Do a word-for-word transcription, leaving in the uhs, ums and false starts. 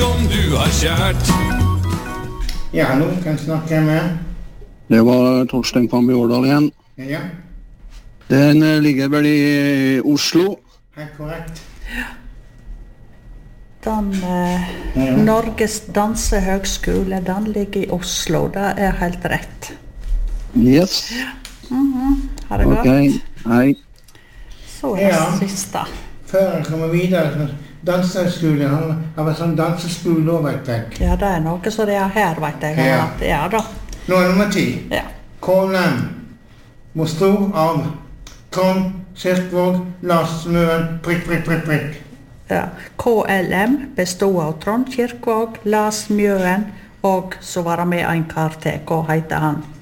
som du har kjært. Ja, hallo, kan jeg snakke med? Det var Torstein Kvambi Årdal igjen. Ja, Den eh, ligger vel i Oslo. helt korrekt. Den eh, Ja. Norges dansehøgskole, den ligger i Oslo, det er helt rett. Yes. Har det Ok, gått? hei. Så er det Ja. siste. Før jeg kommer videre, så danseskole, han har vært sånn danseskole også, vet jeg. Ja, det er noe som det er her, vet jeg. Ja. At- Ja da. Nå er nummer ti. Ja. K L M består av Trond Kirkvåg, Lars Møen, prikk, prikk, prikk, prikk. Ja. K L M bestod av Trond Kirkvåg, Lars Mjøen, og så var det med en kar til. Hva heter han?